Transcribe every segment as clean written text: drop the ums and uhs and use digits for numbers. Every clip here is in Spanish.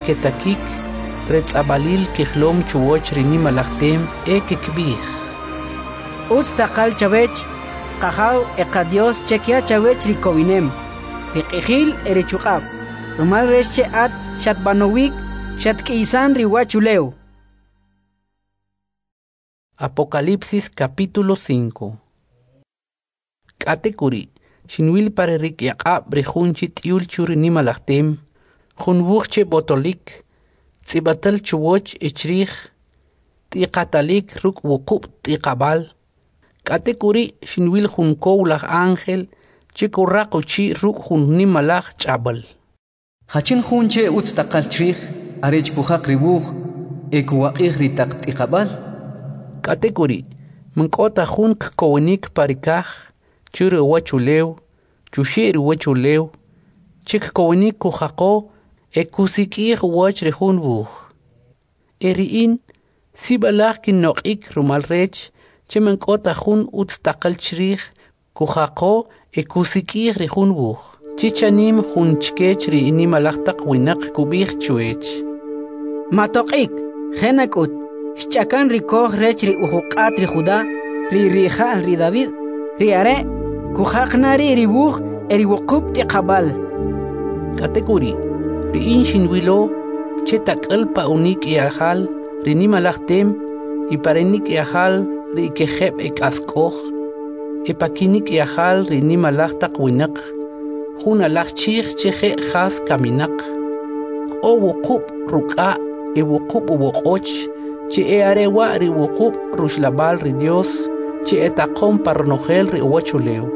ketakik retzabalil kihlom chuwoch rini malachtem kikbih. Utz takal chavech, kajaw Dios chekia chavech rikovinem, rikijil erichukab, rumal resche at shatbanowik, shatkiisan riwachuleu. Apocalipsis capítulo 5. Katekuri, shinwil pare rik yaqab brejunchi tiul churi ni malachtem, junwuchche botolik, tsibatal chuwoch ichrich, tiqatalik ruk wukub tiqabal. Katekuri shinwil junkow lach ángel, chikurraquchi ruk jun ni malach chabal. Hachin junche utz takal chrich, arech kuhak ribuch, ekuwaqih ritak tiqabal. Katekuri, mankota jun kowenik parikaj, churu wachulew, chushir wachulew, chik kowenik kuhako, ekusikih wach rejun buch. Eriin, sibalach kinokik rumal rech, che mankota jun utz takal chrich, kuhako, ekusikih rejun buch. Chichanim jun chkech ri ini malachtak winak kubich chuech. Matokik, genakut. Chakan rikoh rech ri uhuqat ri Judá, ri Rija ri David, ri are, kuhaqnari ri buch eri wuqub tiqabal. Katekuri, ri inshinwilo, chetak alpa unik iahal, ri nimalachtem, iparenik iahal, ri ikejeb ek askoh, epakinik iahal ri nimalachtak winak, jun alach chich cheje khas kaminak, o wuqub ruka, e wuqub uwoqoch, che arewa ri wukub rushlabal ri Dios, che etaqom parnogel ri uwachuleu.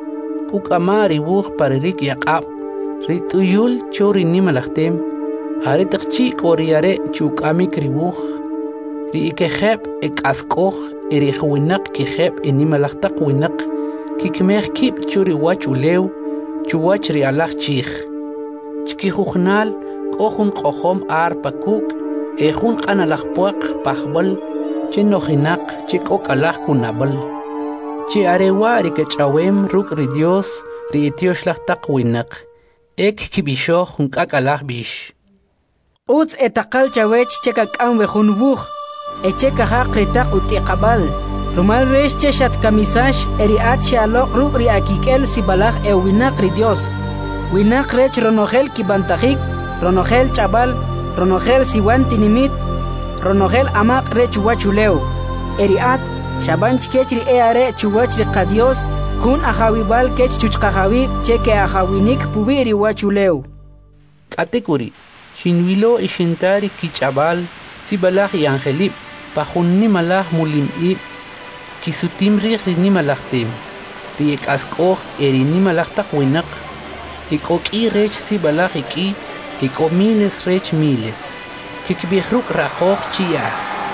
Kukama ri buch paririk yaqab, ri tuyul chori nimalachtem, are takchi koriare chukamik ri buch, ri ikejeb ek askoh, eri khwinak kejeb nimalachtak winak, kikmech kip chori wachuleu, chuwach ri alach chich. Chkijugnal, kohun kohom ar pakuk, Ejun kanalakpuak pahbal, che nojinak, che kokalak kunabal. Che arewa rikechawem ruk ri Dios, ri etioslachtak winak. Ek kibisho jun kakalak bish. Utz etakal chawech che kakam wejun buch, eche kahak ritak utiqabal. Rumal resh che shat kamisash eriat shalok ruk ri akikel sibalach winak ri Dios. Winak rech ronogel kibantajik, ronogel chabal, ronogel siwan tinimit, ronogel amak re chuwachuleu. Eriat, shaban chkechri eare chuwachri qadios, jun ajawibal kech chuchqajawib cheke ajawinik pubiri wachuleu. Katekuri, shinwilo ishintari kichabal, sibalach y angelib, pajun nimalach mulimib, kisutimrich nimalachtim, riek askoh eri nimalachtak winak, ikoki rech sibalach iki, Iko miles rech miles, kikbihruk rajoch chiach.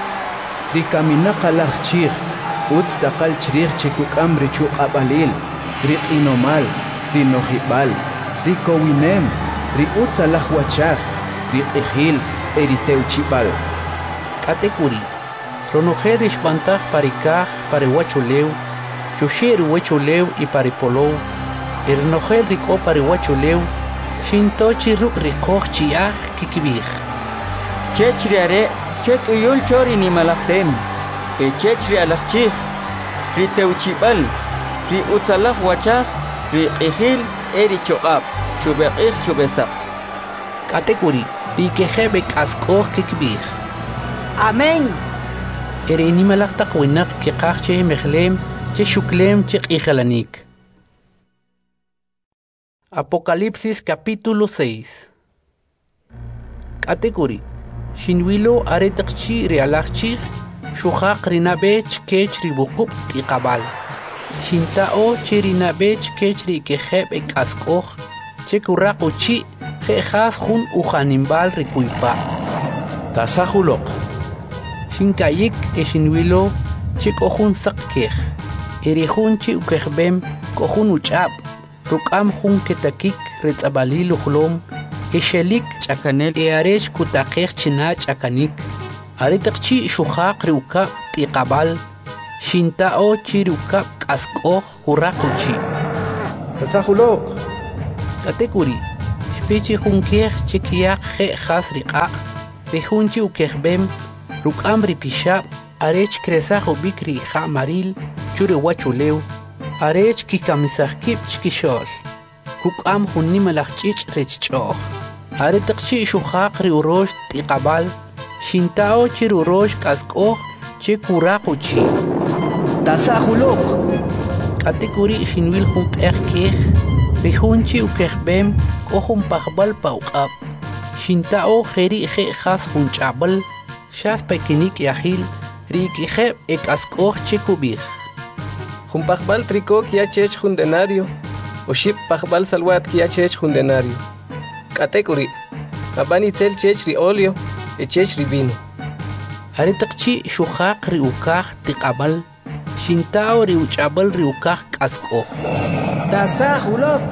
Ri kaminak alach chich, utz takal chrich chikuk amri chuk abalil, ri inomal, ri nojibal, ri kowinem, ri utz alach wachach, ri ejil, eri teuchibal. Katekuri, ronojer ishbantach parikaj pare wachuleu, chusher wachuleu y pare polou, ernojer riko pare wachuleu, Shintochi ruk rikoch chiach kikibich. Chechri are, chet uyul chori ni malachtem. Chechri alachchich, ri teuchibal, ri utzalach wachach, ri ejil eri choqab, chubeqich chubesaq. Katekuri, ri kejebek askoch kikibich. Amén. Eri ni malachtak winak kikach che mechlem, che shuklem che ijalanik. Apocalipsis capítulo 6. Katekuri, shinwilo aretakchi realachchi, shuhaq rinabech kech ribukub tiqabal. Shintao chirinabech kech rikejeb ek askoh, chekuraquchi, jejas jun ujanimbal rikuipa. Tasahulok. Shinkayik shinwilo, chekojun sakkej, erihun chi ukejbem, kohun uchab. Rukam jun ketakik retzabali luhlom, eshelik chakanel earesh kutakech china chakanik, aretakchi shuhaq riukab tiqabal, shintao chirukab kaskoh kurakuchi. Tasahulok. Katekuri, pichi junkej chekiyak je khas riqaq rihunchi ukejbem ruk'am ripishab arech kresaj ubikri ja maril churi wachulew arech kikamisajkib chkishol kuk'am junnimalaj ch'ich' rechch'oj are taqchi xuqaq ri urox tiqabal xintao chiri urox k'ask'oj che kuraq uchi Tasajuloq. Katekuri xinwil jun q'ej kej rijunchi ukejbem k'ojun pajbal pa uq'ab xintao jeri je jas jun ch'abal xas pekinik yajil rikijeb ek'ask'oj che kubij Jun pajbal tricó que ya chech jun denario, o ship pajbal salwat que ya chech jun denario. Category, abani tel chech ri olio, e chech ri vino. are taqchi xuqaq ri ukaj tiqabal xintao ri uch'abal ri ukaj k'ask'oj Tasajuloq.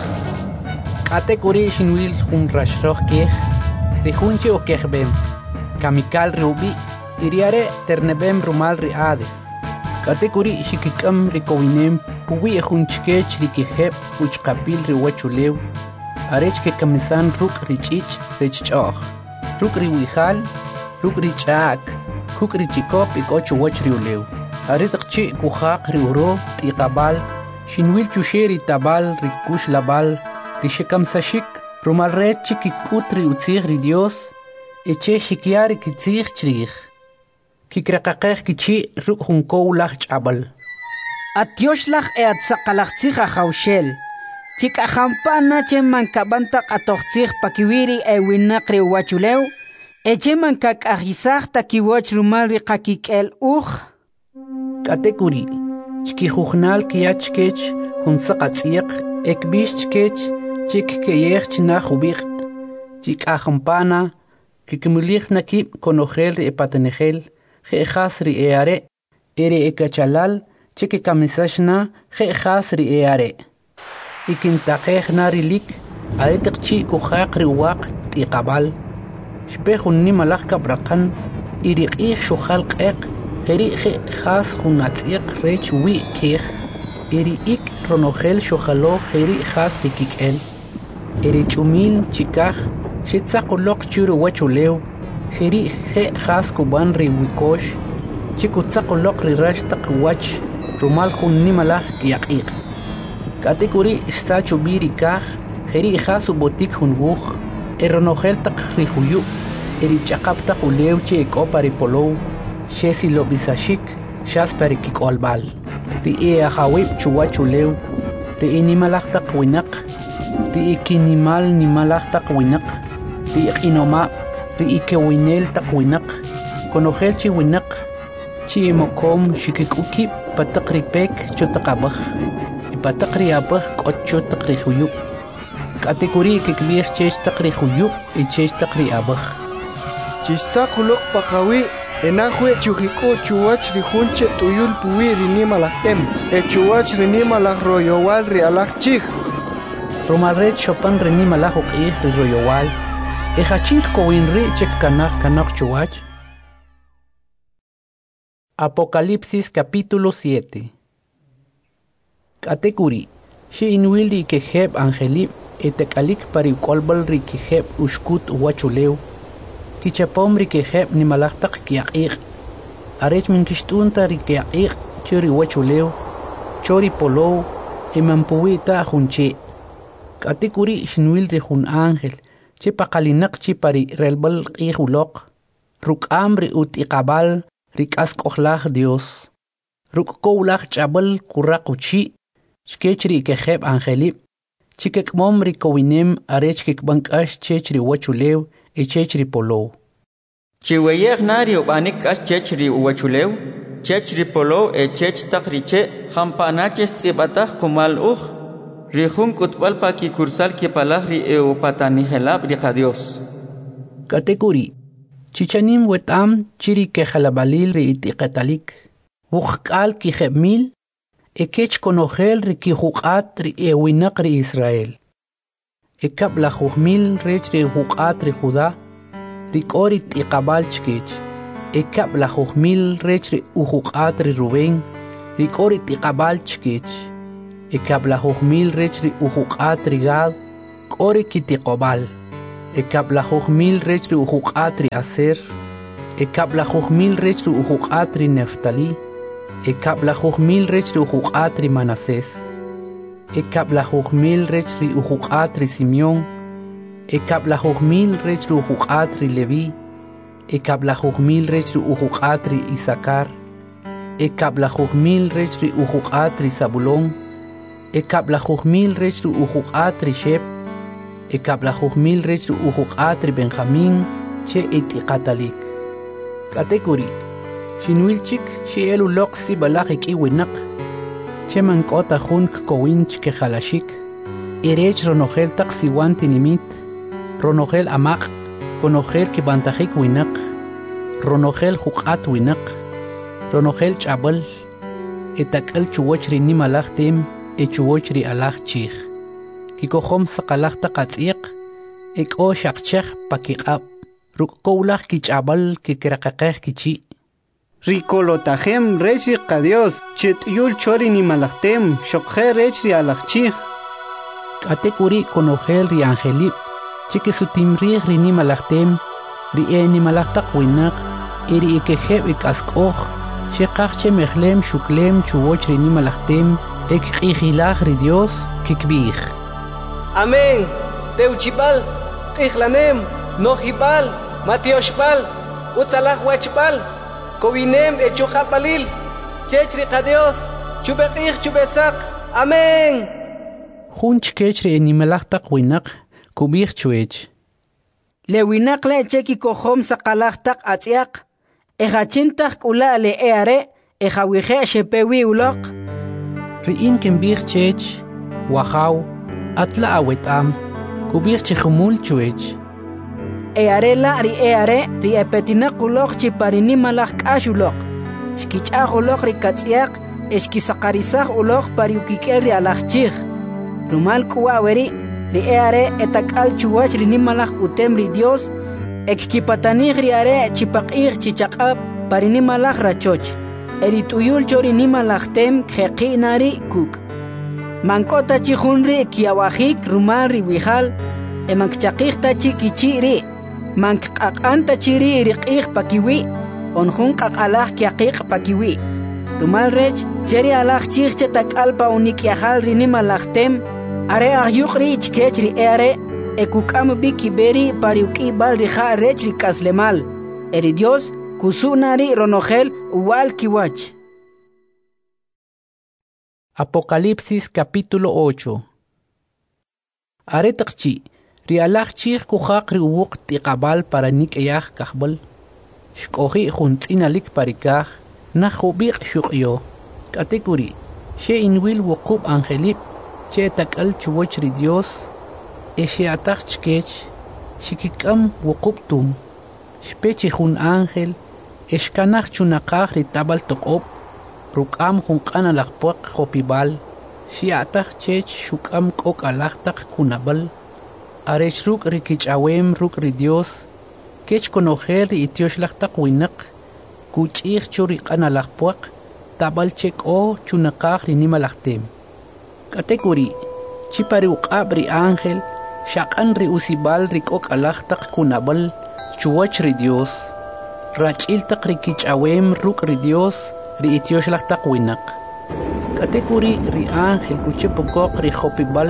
Katekuri xinwil jun raxroj kej rijunchi ukejbem kamikal ri ubi iriare ternebem rumal ri ades Katekuri xikik'am ri kowinem puwi jun chkech ri kijeb uchqapil ri wachulew arech ke kamisan ruk' ri ch'ich' rechch'oj ruk' ri wijal ruk' ri ch'ak kuk' ri chikop ik'och wach ri ulew are taqchi kujaq ri uro tiqabal xinwil chuxe ri tabal ri kux labal ri xekamsashik rumal red chikik'ut ri utzij ri Dios eche xikyar ri kitzij chrij kikreqaqej kichi ruk' jun kow laj ch'abal Atioxlaj e atzaqalajtzij ajawxel. Chik'ajampana che mankabantaq atojtzij pakiwiri e winaq ri wachulew. Eche mankak'ajisaj takiwoch rumal ri qakik'el uj. Katekuri chkijujnal kiyach kech jun saqatz'iq ekbix chkech chik keyej chinaj ubij chik'ajampana kikimulij nakib konojel ri epatenejel je'jas ri eare eri ekachalal chiki kamisashna je'jas ri eare ikintaqej na rilik are tiqchi kujaq ri waq tiqabal xpe jun nimalaj kabraqan iriq'ij xujal q'eq jeri je'jas jun atz'iq rech wi kej eri ik ronojel xujalo jeri jas ri kik'el eri ch'umil chikaj xitzaqoloq churi wachulew jeri je'jas kuban ri wikox chikutzaqoloq ri rax taq wach rumal jun nimalaj yaq'iq Katekuri xsach ubi ri kaj jeri jas ubotik jun wuj eronojel taq ri juyu eri ch'aqap taq ulew che ek'opa ri polow xesi lob'isashik xaspa ri kik'olb'al ri ajawib chuwach ulew ri inimalaj taq winaq ri ikinimal nimalaj taq winaq ri iq'inomab' ri ikewinel taq winaq konojel chi winaq chi imokom xikik'ukib pataq ri pek cho taq ab'aj ipataq ri ab'aj k'ot cho taq ri juyub' Katekuri kikb'ij chech taq ri juyub' y chech taq ri ab'aj Chistaquloq paqawi enajwe chujik'u chuwach ri junche t'uyul puwi ri nimalajtem e chuwach ri nimalaj royowal ri alaj chij rumal red xopan ri nimalaj uq'ij ri royowal ejachink kowin ri chek kanaj chuwach Apocalipsis capítulo 7 Katekuri xi inwil ri kejeb angelib etek'alik pari k'olb'al ri kejeb uxkut wachulew kichapom ri kejeb nimalaj taq kyaq'iq arech minkixt'unta ri kyaq'iq chi ri wachulew cho ri polow emanpuwi ta junche Katekuri xinwil ri jun ángel che paqalinaq chi pari relb'al q'ij uloq ruk'am ri ut'iqab'al ri k'ask'ojlaj Dios ruk' kow laj ch'ab'al kuraq uchi xkech ri kejeb angelib chikek'mom ri kowinem arech kikb'an k'ax chech ri wachulew y chech ri polow Chiweyej nari ub'anik k'ax chech ri wachulew chech ri polow e chech taq ri che jampanaches tz'ib'ataj qumal uj ri jun k'utb'al pa kikursal kipalaj ri eupatanijelab ri qa Dios Katekuri chichanim wet'am chi ri kejalab'alil ri it'iqetalik wujk'al kijeb'mil ekech konojel ri kijuq'at ri ewinaq ri Israel ekab lajujmil rech ri juq'at ri Judá ri k'o ri t'iqab'al chkech ekab lajujmil rech ri ujuq'at ri Rubén ri k'o ri t'iqab'al chkech ekab lajujmil rech ri ujuq'at ri Gad k'o ri kitiqob'al Ekablahoj mil rech ri ujuqatri Aser, Ekablahoj mil rech ri ujuqatri Neftali, Ekablahoj mil rech ri ujuqatri Manasés, Ekablahoj mil rech ri ujuqatri Simeón, Ekablahoj mil rech ri ujuqatri Leví, Ekablahoj mil rech ri ujuqatri Isaacar, Ekablahoj mil rech ri ujuqatri Zabulón, Ekablahoj mil rech ri ujuqatri Shep, Ekablahoj mil rech ri ujuqatri Benjamín, che itiqatalik. Katekuri, xinwilchik xielu loq si balaj ikiwinak, che mankota jun kkowinch ke jalashik, irech ronogel tak siwan tinimit, ronogel amaq, konogel kibantajik winak, ronogel juqat winak, ronogel chabal, etakal chuwach ri nimalaj tim, chuwach ri alaj chich. Kikohom saqalaj taqatz'iq, o shaqchej pakiqab, ruk'kowlaj kichabal kikraqaqej kichi. Rikolotajem rech ri qadios, chet'yul chori nimalajtem, shokje rech ri alajchij. Katekuri konogel ri angelib, chikisutimrij ri nimalajtem, ri nimalajtaq winak, iri ikejeb ikaskoj, sheqaj che mejlem shuklem chuwoch ri nimalajtem, ekq'ijilaj ri Dios kikbij. Amén. Teuchipal, Ijlanem, Nojipal, Matioshpal, Utzalaj Huachpal, Kobinem Echujapalil, Chechri Dios, Chubekij Chubesak. Amén. Junch kechri nimalajtaq winak, kubij chuech. Le winak le cheki kohom saqalajtaq atziaq, ejachintaq kula le eare, ejawije shepewi uloq. Riin kimbij chech, wajaw, atla awetam, kubij chihumul chuech. Earela ri epetinaq uloq chiparini malaj k'ax uloq. Xkich'aj uloq ri katz'iaq, exkisaqarisaj uloq pariukik'el ri alajchij. Rumal kuwaweri, ri eare etak'al chuwach ri nimalaj utem ri Dios, ekkipatanij ri are chipaq'ij chichaq'ab parini malaj rachoch. Eri tuyul chori nimalaj tem kjeqinari kuk. Mankota chihunri kiawajik rumal ri wijal, emankchaqij tachi kichiri, mankqaq'anta chiri riq'ij pakiwi, onjun qaq'alaj kiaqiq pakiwi. Rumal rech, cheri alaj chij chetak'alpa unikyajal ri nimalaj tem, are ahyuq ri ichkech ri eare, ekuk'am bikiberi pariuk'ibal rija rech ri kaslemal. Eri Dios, kusunari ronogel uwal kiwach. Apocalipsis capítulo 8. Aretaqchi, rialaj chij kujaq ri uwuq tiqabal para nik'eyaj kajbal. Shkoji juntz'inalik parikaj, najubiq shuqyo. Katekuri, she inwil wuqub angelib, che tak'al chuwach ri Dios, she ataj chkech, shikikam wuqub tum. Shpechi jun ángel, eshkanaj chunaqaj ri tabal toqob, ruk'am junq'an alajpuaq jopibal, xiataj chech shuk'am k'ok alajtaq kunabal, arech ruk' ri kich'awem ruk' ri Dios, kech konojel ri itioxlajtaq winaq, kuch'ij chu riq'an alajpuaq, tabal chek'o chunaqaj ri nimalajtem. Katekuri, chipari uq'ab ri ángel, shaq'an ri usibal ri k'ok alajtaq kunabal, chuwach ri Dios, rach'iltaq ri kich'awem ruk' ri Dios, ri itioxlajtaq winaq. Katekuri ri ángel kuchipukoq ri jopibal,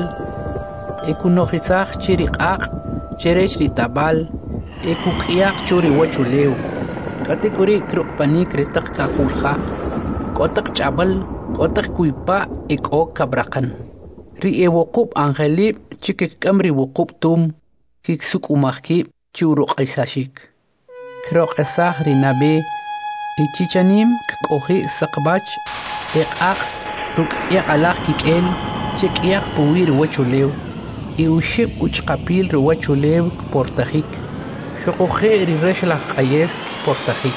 ekunojisaj chi ri q'aq', cherech ri tabal, ekuk'iyaq chu ri wachulew. Katekuri kruqpanik ri taq kaqulja, k'otaq ch'abal, k'otaq kuypa ek'o kabraqan. Ri ewuqub angelib chikik'am ri wuqub tum, kiksuk'umaj kib' chi uruq'isashik. Kroq'esaj ri nabe, ichichanim k'oji saqbach, eq'aq ruk'yaq alaj kik'el, chek'iyaq puwi ri wachulew, uxib uchqapil ri wachulew kportajik, xoqoje ri rexlaj q'ayes kportajik.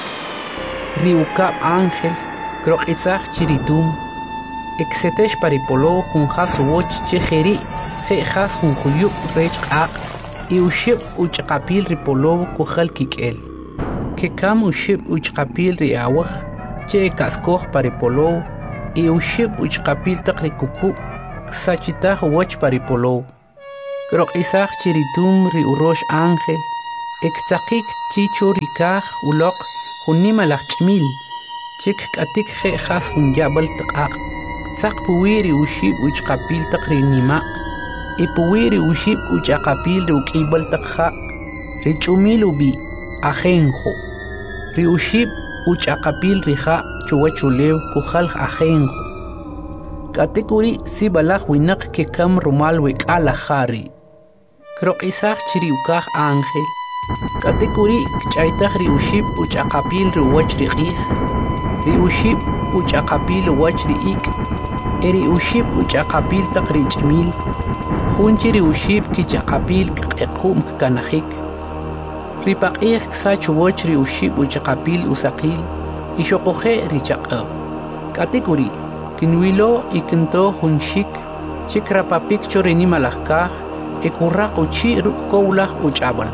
Ri ukab ángel, kroq'isaj chi ri tum, eksetex paripolo jun jas woch che jeri, jas jun juyub rech q'aq, uxib uchqapil ri polow kujal kik'el. Kekam uxib uchqapil ri awaj, che kaskoj paripolow, uxib uchqapil taq ri kukub, sachitaj wach paripolow. Kroqisaj chiritum ri urosh ángel. Ektzakik chicho rikaj ulok hunima lachmil. Chik katik je khas hun jabal taqaq. Tzaq puwiri ushib uchqapil taqri nima. E puwiri ushib uchaqapil ri ukibal taqha. Ri chumil ubi ajenjo. Ri ushib uchaqapil riha chuwachulew kuhal ajenjo. Katekuri si balaj winak ke kam rumal wek ala khari. Kroqisaj chiriukaj ángel. Katekuri kchaytaj ri ushib uchaqapil ri wach ri qij. Ri ushib uchaqapil wach ri ik. Eri ushib uchaqapil taq ri ch'mil. Junchi ri ushib kichaqapil kqequm kanajik. Ri paqij ksach wach ri ushib uchaqapil usaqil. Ishoqoje ri chaqab. Katekuri kinwilo ikinto junshik. Chikrapapik chorini malajkaj. Ekurraq uchi rukowlaj uchabal.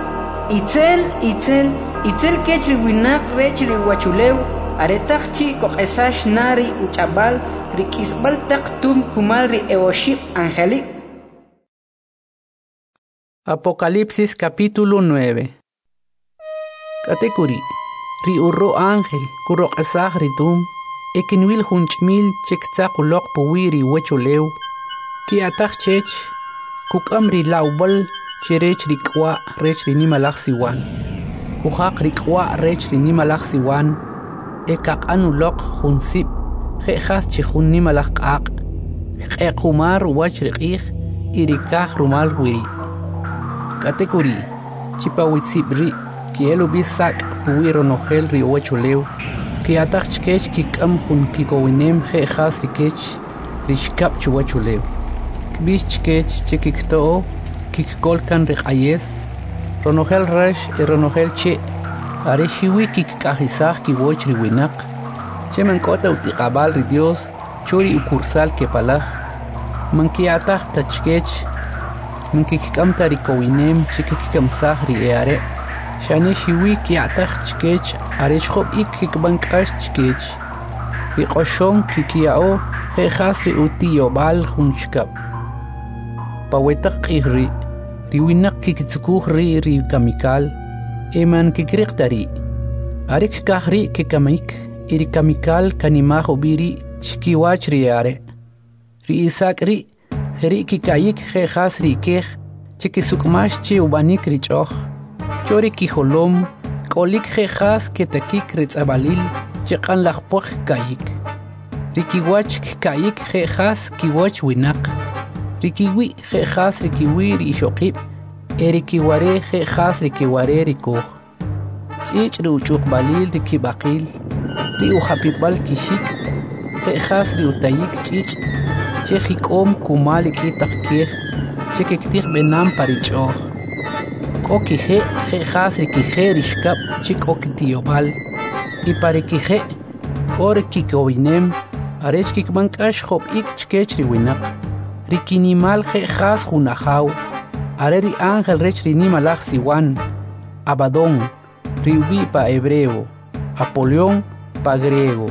Itzel kechri winak rechri wachulew. Aretaj chi koqesash nari uchabal. Rikisbal tum kumal ri eoshib angelik. Apocalipsis capítulo 9. Katekuri ri urro ángel kuroqesaj ritum. Ekinwil junchmil chektzaqulok puwiri wachulew. Ki ataj chech. Kukamri laubal chirech rikwa rech rinimalaj siwan. Kujaq rikwa rech rinimalaj siwan. Ekaqanulok junsib. Jejas chijun nimalaj qaq. Qequmar wach riqij irikaj rumal wiri. Katekuri chipawitzibri kielu bisak puwiro nojel ri wachulew. Ki ataj chkech kikam jun kikowinem jejas rikech rishkap chuwachulew. Bichkech chikikto kikkolkan riqayes. Ronogel resh y ronogel che. Areshiwi kikkajisaj kiwoch riwinak. Che mankota utiqabal ri Dios chori ukursal kepalaj. Mankiataj tachkech. Mankikikamta rikowinem chikikamsaj ri eare. Shane shiwi kiataj chkech areshjob ik kikbankash chkech. Riqoshon kikiao jejas ri utiyobal junchkap. Pawetak qihri, riwinak kikitsukuh ri kamikal, eman kikriqtari. Arik kahri kikamik, iri kamikal kanimaj obiri chkiwach riare. Ri isak ri, heri kikayik jejas ri kej, chikisukmash chi ubanik richoch. Chori kiholom, kolik jejas ketakik ritzabalil, chikan lajpoch kayik. Rikiwach kayik jejas kiwach winak. Rikiwi jejas rikiwi rishoqib. Erikiware jejas rikiware rikoj. Chich ri uchuqbalil rikibaqil. Ri ujapibal kishik. Jejas ri utayik chich. Che jikom kumal ikitaj kej. Che kiktij benam parichoj. Kokije jejas rikije rishkap chik okitiyobal. Y parikije kor kikowinem. Arech kikbankash job ik chkech riwinak. Rikinimal jejas junajaw. Areri ángel rech rinimalaj siwan. Abadón. Riubi pa hebreo. Apolión pa griego.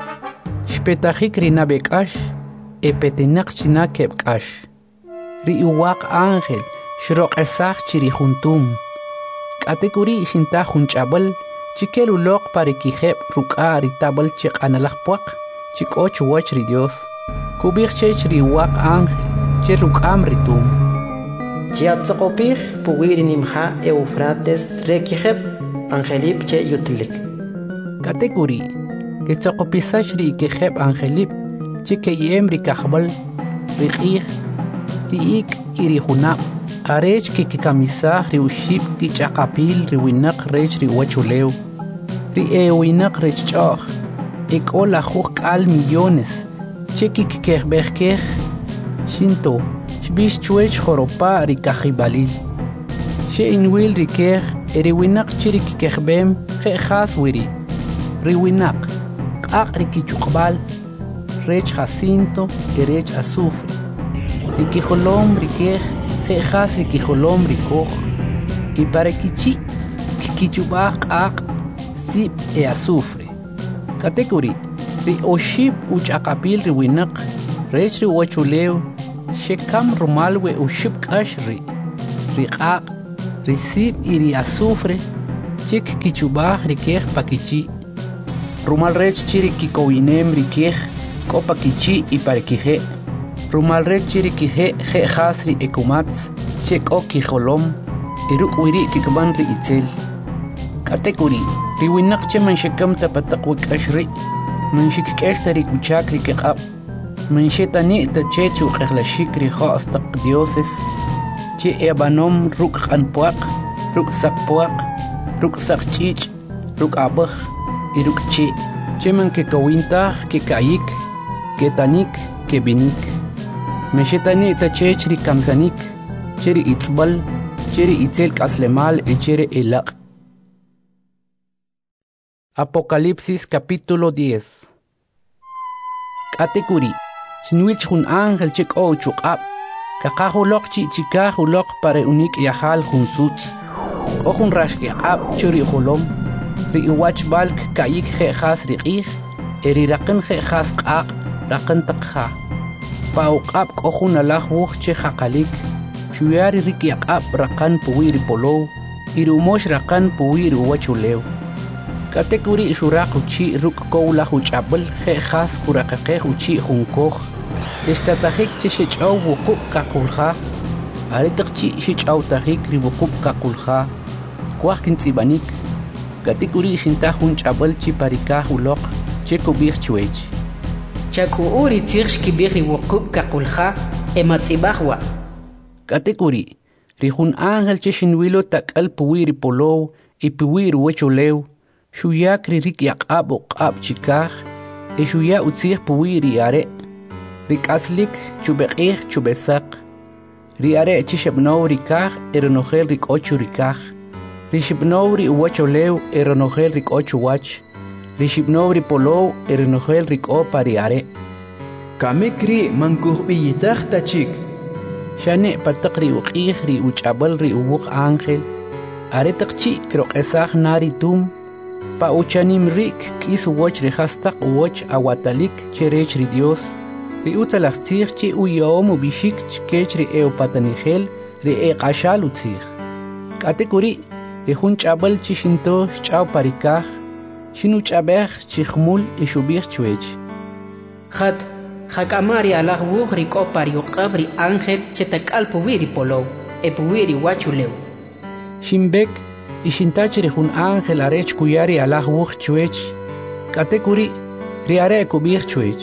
Shpetajik rinabekash. Epetenak chinakebkash. Riuwak ángel. Shroqesaj chirijuntum. Katekuri shinta junchabal. Chikelulok parikijeb ruka ritabal chiqanalajpuak. Chikoch wach ri Dios. Kubich chech riwak ángel. Cherukam ritum. Chiatzokopij puwiri nimja Eufrates rekijeb angelip che yutlik. Katekuri. Ketzokopisash ri ikejeb angelip. Chikeyem rikajbal. Rikij. Riik irijunab. Arech kikikamisaj ri ushib kichaqapil riwinak rech riwachulew. Ri ewinak rech ch'oj. Ekola juj k'al millones. Chikikikejbejkej. Shinto. Shbish chwech joropa rikajibalil. She inwil rikej. Eriwinak chirikikejbem jejas wiri. Riwinak. Q'aq rikichuqbal. Rech jacinto y rech azufre. Rikijolom rikej. Jejas rikijolom rikoj. Y para kichi kikichubaj q'aq sib e azufre. Katekuri ri oshib uchaqapil riwinak rech riwachulew shekam rumal we ushib kashri riqaq risib iri azufre chik kichubah rikej pakichi rumal rech chiri kikowinem rikej ko pakichi y parekije rumal rech chiri kije je hasri ekumats chek o kijolom iruk wiri kikban ri itzel katekuri riwinak che man shekam tapatak wik ashri man shikkesh ri kuchak ri kaqab man shetani ta chechu qehlashik ri khastaq dioses che ebanom ruk anpuaq ruk sakpuaq ruk sakchich ruk abah iruk che man ke kawinta ke kayik ke tanik ke binik man shetani ta chech ri kamsanik cheri itzbal cheri itzel kaslemal e chere elaq. Apocalipsis capítulo 10. Katekuri Shinwich hun ángel chek o chukab kakahulok chikahulok pare unik yahal hun suts o hun rashke ab churi holom ri iwach balk kayik je khas riqih eri raqan je khas qaq raqan taqha pauqab o hun alah wuh che khaqalik shuyari riki yaqab raqan puwiri polo irumosh raqan puwiri wachulew katekuri shuraq uchi ruk kowla huchabel je khas kuraqaqeh uchi hunkoj estatajik che shechaw wuqub kakulha aritaqchi shechaw tajik ri wuqub kakulha kwaq kintsibanik katekuri shinta hun chabel chi parika uloq che kubih chwech chaku uri tirsh kibir ri wuqub kakulha ematsibahwa katekuri ri hun ángel che shinwilo takal puwiri polo y puwiri wecholew shuyak ri rik yaqab uqab chikaj e shuya utzih puwiri are rik aslik chubeqih chubesaq ri are chishebnow rikaj eronogel rik ochu rikaj ri shibnow ri uwacholew eronogel rik ochu wach ri shibnow ri polo eronogel rik o pari are kamikri mankuh biyitaj tachik shane pataqri uqih ri uchabal ri uwuq ángel are taqchi kroqesaj nari tum pa uchanim rik kis woch ri hastaq woch awatalik cherech ri Dios ri utalachtzih chi uyom ubishik chkech ri eopatanigel ri eqashal utzih katekuri ri hun chabal chi shinto chaw parikaj shinu chabej chi khmul ishubih chwech khat Hakamari alah wuh ri kopari uqab ri ángel chetakal puwiri polo e puwiri wachulew shimbek ishintach ri hun ángel arech kuyari alah wuh chwech katekuri ri are kubih chwech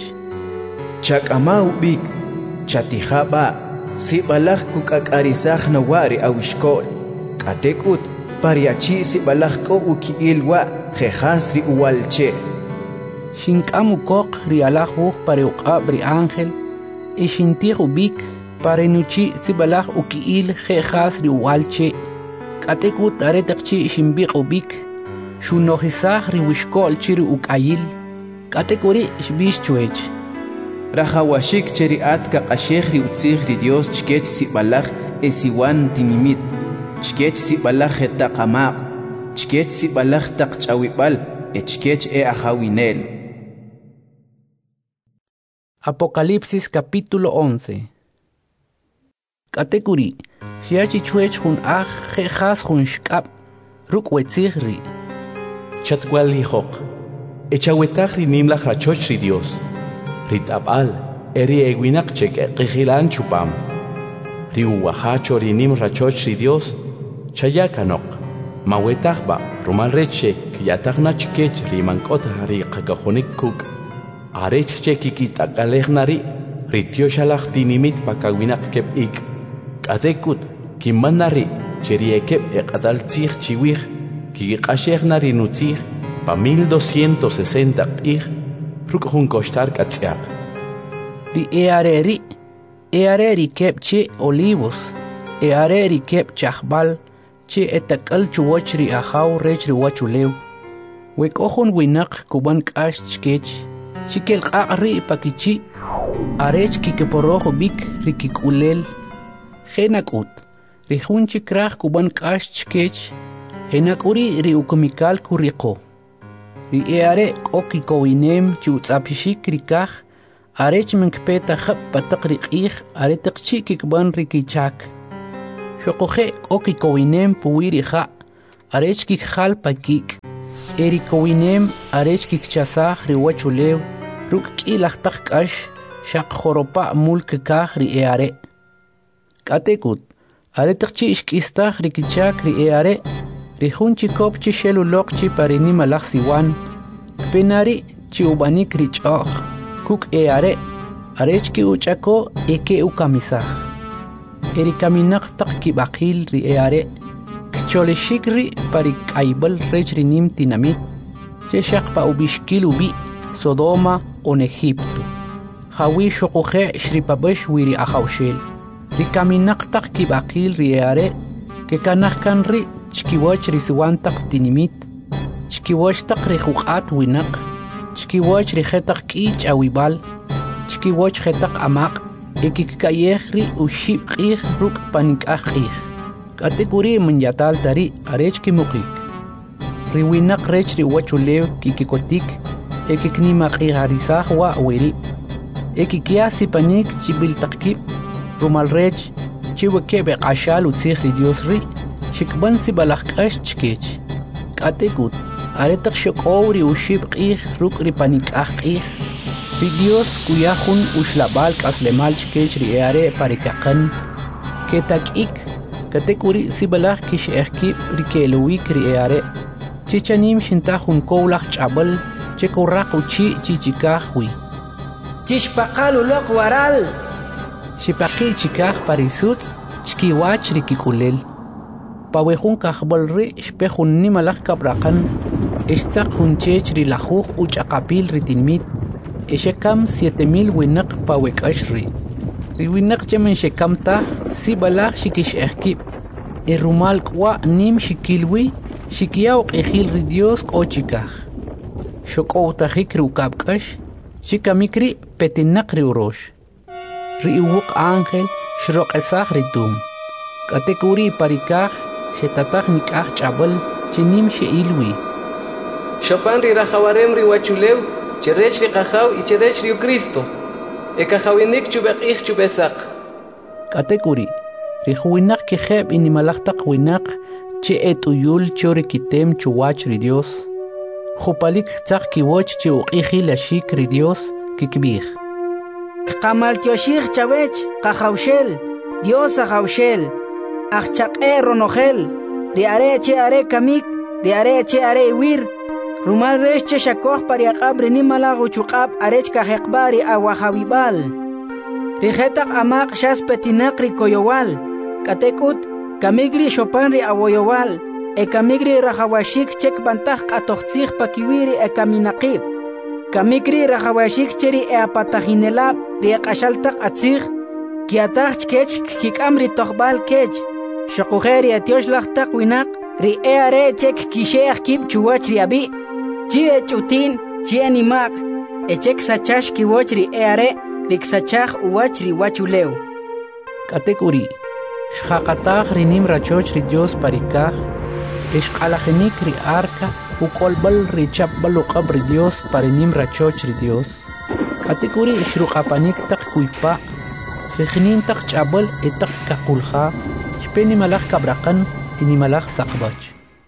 chakama ubik chatijaba sibalaj kukakarisaj nawari awishkol katekut pariachi sibalaj ko ukiilwa jejas ri uwalche Shinkamu kok ri alah wuh pare uqab ri ángel e shintih ubik pare nuchi sibalaj ukiil jejas ri uwalche katekut are taqchi shimbiq ubik shunohisaj ri wishkol chiri ukayil katekuri shbish chwech rajawashik cheri atka qashej ri utzij ri Dios chkech sibalaj esiwan timimit chkech sibalaj etaqamaq chkech sibalaj taqchawibal chkech ajawinel. Apocalipsis capítulo 11. Katekuri shiachi chwech hun aj jejas hun shkab ruk wetzih ri chatwal hijok echawetaj ri nimlaj rachoch ri Dios ritabal eri ewinak chek qijilan chupam ri uwahacho ri nim rachoch ri Dios chayakanok mawetajba rumal reche kiyatajna chkech ri mankota ri qakajonik kuk arech chekikit akalejnari ritio shalach tinimit pakawinak kep ik katekut kimanari cheriekep eqatal tzih chiwih kiqashejnari nutzih pa 1260 ig rukjun koshtar katsiak ri eareri kep che olivos eareri kep chahbal che etakal chuwach ri ahaw rech ri wachulew wekojun winak kuban kash chkech chikel qaqri pakichi arech kikeporojo bik rikikulel genakut rihun chikraj kuban kash chkech henakuri ri ukomikal kuriqo ri eare kokikowinem chutzapishik rikaj arech menkpeta khap pataqri qih aretaqchi kikban rikichak shoqoje okikowinem puwiri kha arech kikhal pakik erikowinem arech kikchasaj riwachulew ruk kilaj taqkash shaq khoropa mulk kaj ri eare katekut aretaqchi ishkistaj rikichak ri eare rihunchi kopchi sheluloqchi parini malaj siwan penari chi ubanik richoq kuk eare arechki uchako eke ukamisaj erikaminaq taqki baqil ri eare kcholeshikri parik aibal rechrinim tinamit cheshaq pa ubishkil ubi Sodoma on Egipto hawi shoqoje shripabash wiri ahawshel rikaminaq taqki baqil ri eare ke kanajkan ri chkiwach ri siwantaq tinimit chkiwach taq ri juqat winaq chkiwach ri jetaq k'ich awibal chkiwach jetaq amaq ekikayej ri ushib q'ij ruk' panik'aj q'ij k'atikuri munyatal tari arech kimuqik ri winaq rech ri wachulew kikikotik ekiknimaq'ijarisaj wa wiri ekikia sipanik chibiltaqkib rumal rech chiwekeb q'axal utzij ri Dios ri xikban sibalaj k'ax chkech k'atikut aretaq xoqow ri ushib q'ij ruk' ri panik'aj q'ij ri Dios kuyajun uxlab'al k'aslemal chkech ri eare parikaqan ketak'ik katekuri sibalaj kix'ejkib ri ke'luwik ri eare chichanim xintaj jun kowlaj ch'ab'al chekurraq uchi chichikaj wi chixpaqal uloq waral xipaqi chikaj parisutz chkiwach ri kik'ulel pawejun kajb'al ri xpejun nimalaj kabraqan ixtzaq jun chech ri lajuj uch'aqapil ri tinmit exekam 7000 winaq pawek'ax ri winaq chemen xekam taj sibalaj xikix'ejkib rumal k'wa nim xikilwi xikyaw q'ijil ri Dios k'o chikaj xok'owtajik ri ukabk'ax xikamik ri petinaq ri urox ri uwuq ángel xroq'esaj ri tum k'atekuri parikaj xetataj nik'aj ch'ab'al chinim xe'ilwi Chopan ri rajawarem ri wachulew cherech ri qajaw y cherech ri Cristo ekajawinik chubeq'ij chubesaq k'atekuri ri juwinaq kijeb inimalaj taq winaq che et'uyul chori kitem chuwach ri Dios jupalik tzaq kiwoch che uq'ijil axik ri Dios kikb'ij qamaltioxij chawech qajawxel Dios ajawxel ajchaq'e ronojel ri are che are kamik ri are che are iwir rumal resh che shakoj pariaqab ri nimalaj uchuqab arech kajeqbari awajawibal ri jetaq amaq xas petinaq ri koyowal k'atek'ut kamigri xopan ri awoyowal kamigri rajawashik chek bantaj q'atojtzij pakiwiri kaminaqib kamigri rajawashik cheri apatajinelab ri q'axaltaq atzij kiataj chkech kik'am ri tojb'al kech xoquje ri atioxlaj taq winaq ri are chek kixe'aj kib chuwach ri abi chi ch'utin chi animaq chek sachax kiwoch ri are ri ksachaj uwach ri wachulew k'atekuri xjaqataj ri nim rachoch ri Dios parikaj ixq'alajinik ri arca uk'olb'al ri chapb'al uq'ab ri Dios parinim rachoch ri Dios k'atekuri xruqapanik taq kuypa' rijnin taq ch'ab'al taq kaqulja xpe nimalaj kabraqan y nimalaj saqbach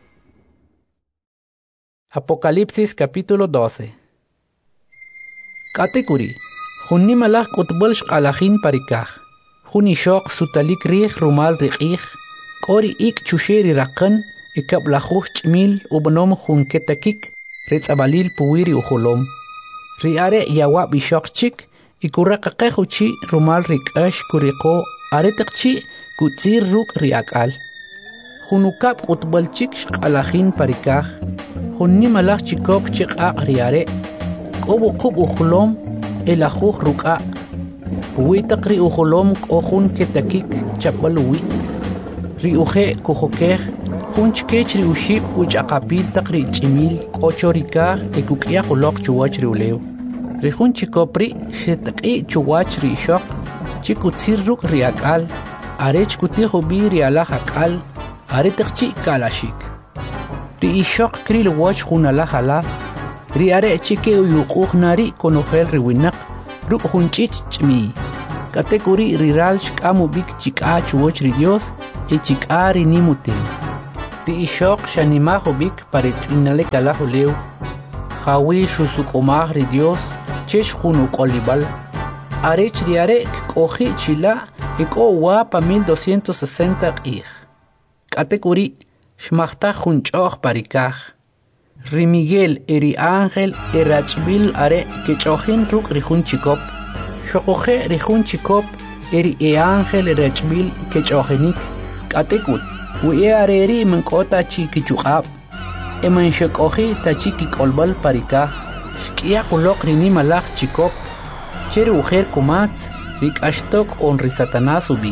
Apocalipsis capítulo 12 k'atekuri jun nimalaj k'utb'al xq'alajin parikaj jun ixoq sutalik riij rumal ri q'ij k'o ri ik' chuxe ri raqan ikab'lajuj ch'mil ub'anom jun ketakik ri tz'ab'alil puwi ri ujolom ri are yawab ixoq chik ikuraqaqej uchi rumal ri k'ax kuriqo are taqchi kutzir ruk' ri ak'al jun ukab' k'utb'al chik xq'alajin parikaj jun nimalaj chikop chiq'aq' ri are k'o wuqub' ujolom elajuj ruk'a' puwi taq ri ujolom k'o jun ketakik chapb'al uwi' ri uje' kujokej jun chkech ri uxib' uch'aqapil taq ri ch'imil k'o chorikaj kuk'iyaj uloq chuwach ri ulew ri jun chikop ri xetaq'i' chuwach ri ixoq chikutzir ruk' ri ak'al are chkutij ub'i ri alaj ak'al are taqchi' kalaxik ri ixoq kril woch jun alaj ala ri are chike uyuq'uj nari konojel ri winaq ruk junchich chmi katekuri riral shkamu bik chika chuoch ri Dios e chika ri nimute ri ishok shanimajo bik paretz inale kalajo leu hawi shusukomah ri Dios chesh junu kolibal arech riare koji chila eko wapa 1260 qih katekuri shmachta junchoch parikaj ri Miguel eri Ángel erachbil are kechojin ruk ri junchikop shokoje ri junchikop eri Ángel erachbil kechojenik katekut wi areri menkota chikichuqab eman shokoji tachiki kolbal parikaj shkia kulok ri nimalaj chikop cher ujer kumatz rikashtok on ri Satanás ubi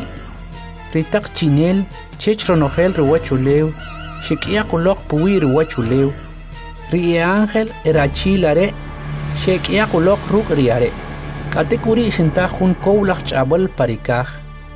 ritak chinel chechronogel riwachuleu shikia kulok puwi riwachuleu ri Ángel erachilare shikia kulok ruk riare katekuri shinta jun koulach chabal parikaj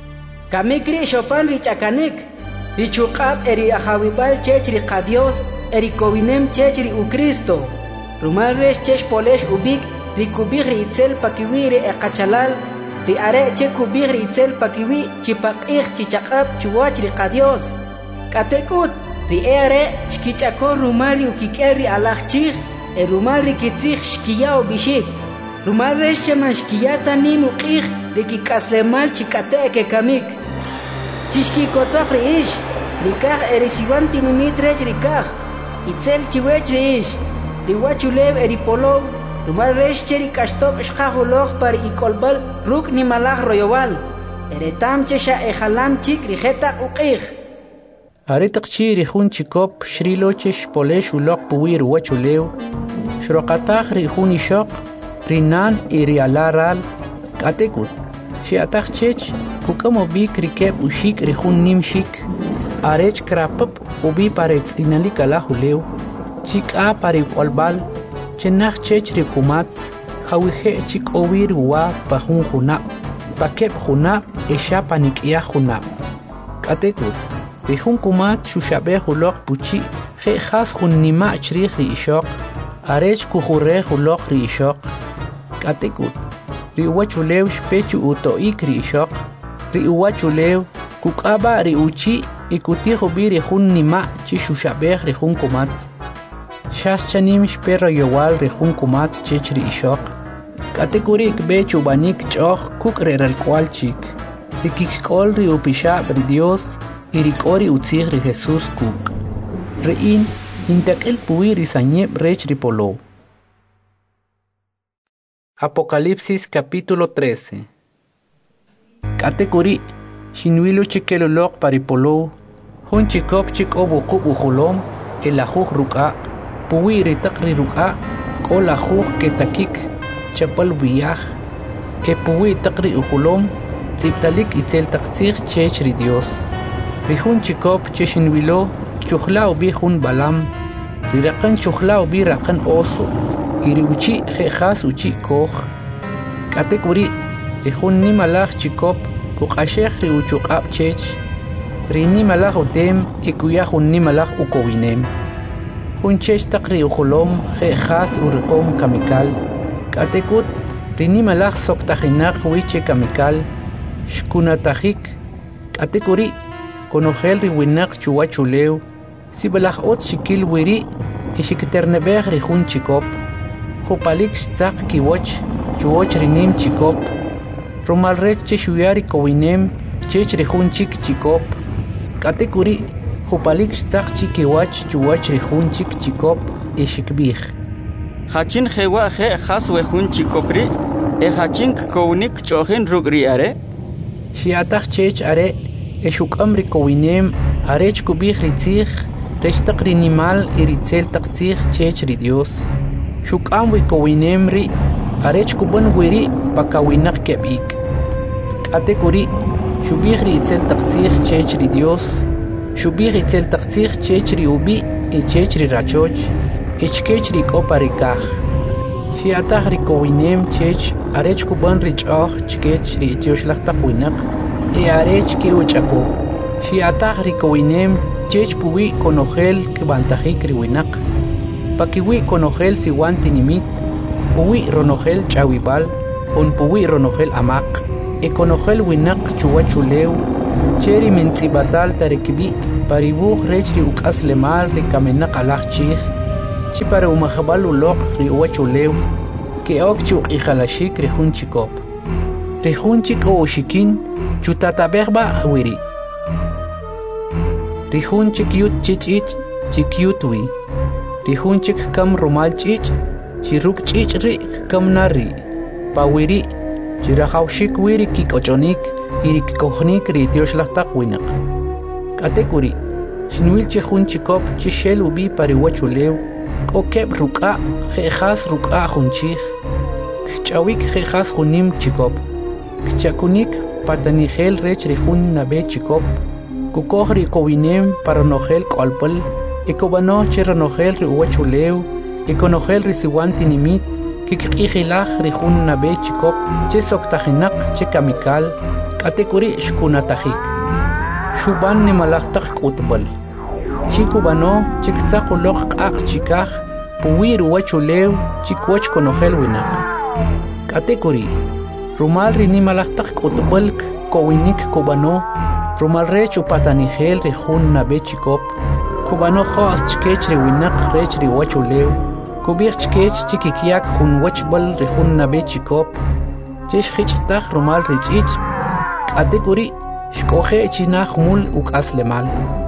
kamikri shopan richakanik richuqab eri ajawibal chech ri qadios eri kowinem chech ri ucristo rumal resh chech polesh ubik rikubig ri itzel pakiwi ri eqachalal ri are che kubig ri itzel pakiwi chipaqih chichaqab chuwach ri qadios katekut ri are shkichakor rumal ri ukikel ri alachchig e rumal ri kitzig shkiyao bishik rumal resh cheman shkiyata nin uqih ri kikaslemal chikateke kamik chishkikotoq ri ish rikaj eri siwan tinimit rech rikaj itzel chiwech ri ish riwachulew eri polow rumal resh cheri kashtok shqajuloj par ikolbal ruk nimalaj royowal eretam chesha ejalam chik rijeta uqij aretaq chi ri jun chikop shrilo chesh polesh ulok puwir wachulew shroqataj ri jun ishok rinan iri alaral katekut shiataj chech kukamo bik rikeb ushik ri jun nimshik arech krapap ubi paretz inalik alajulew chika pari kolbal chenach chech ri kumatz hawije chik owir wa pajun junab pakeb junab esha panikia junab katekut ri jun kumatz shushabe hulok puchi je khas jun nima chrij ri ishok arech kujure hulok ri ishok katekut ri wachulew shpechu utoik ri ishok ri wachulew kukaba ri uchi ikutijo bi ri jun nima chi shushabe ri jun kumatz shas chanim shperro yowal ri jun kumatz chech ri ishok kategorik be chubanik choj kuk reral kwalchik ri kikol ri upisha ri Dios y ri kori utzig ri Jesús kuk ri in intakel puwi ri sanyeb rech ri polo. Apocalipsis capítulo 13. Kategori shinwilu chikelolok paripolo hun chikop chikobu kubu hulom el ajuj ruka puwi ri takri ruka kol ajuj ketakik chapal wiyaj e puwi takri uhulom tziptalik itzel taktzig chech ri Dios ri hun chikop cheshinwilo chujlao bi hun balam ri raqan chujlao bi raqan oso iri uchi jejas uchi koj kategori ri jun nimalaj chikop kuqashej ri uchuqab chech ri nimalaj utem ikuya jun nimalaj ukowinem jun chech taq ri ujolom jejas uriqom kamikal katekut ri nimalaj soktajinaq wiche kamikal shkunatajik kategori konojel ri winaq chuwachulew sibalaj ot shikil wiri ishikiternebej ri jun chikop Jopalik stzak kiwoch chuoch rinim chikop Romal rech cheshuyari kowinem chech rejun chik chikop katekuri Jopalik stzak chikiwach chuoch rejun chik chikop ishikbij Hachin jewa je jaswe jun chikopri e hachin kownik chohin rugri are Shiatach chech are eshukam ri kowinem arech kubij ritzig rech taqri nimal iritzel taqtzig chech ri Dios Shukam wi kowinem ri arech kuban wiri pakawinak kebik kategori shubih ri itzel taqtzig chech ri Dios shubih itzel taqtzig chech ri ubi e chech ri rachoch echkech ri koparikaj shiatah ri kowinem chech arech kuban ri ch'oj chkech ri tioshlah taqwinak e arech ki uchako shiatah ri kowinem chech puwi konojel kbantajik ri winak Pakiwi konojel siwan tinimit, puwi ronojel chawibal, on puwi ronogel amaq ekonogel winak chuwachuleu cheri mentzibatal tarekbi paribuj rechri ukas lemal rikamenaq alaj chij chi para umajbal uloq ri uwachuleu que ok chu ijalashik rihun chikop rihun chiko ushikin chutataberba wiri rihun chikyut chichich chikyutwi rihun chik kam rumal chich chiruk chich ri kam nari pawiri chirahawshik wiri kikochonik irik kohnik ri tioshlaqtaq winaq katekuri shinwil chihun chikop chishel ubi pariwachulew kokeb ruka khas ruka hunchih chawik khas hunim chikop chakunik patanigel rech rihun nabe chikop kukohri kowinem paranogel kolpel ekobano cheranogel riwachulew ekonogel risiwanti nimit kikihilaj rihun nabe chikop chesoktajinak chekamikal katekuri shkunatajik shuban nimalajtaq kutbal chikubano chiktzaquloj q'aq chikaj puwir wachulew chikwach konogel winaq katekuri rumal rinimalajtaq kutbal kowinik kubano rumal rech upatanigel rihun nabe chikop kubano khos chkech riwinaq rech riwachulew kubich chkech chikikyak hun wachbal rihun nabe chikop chesh khichtaj rumal richich katekuri shkoje chinaj mul ukaslemal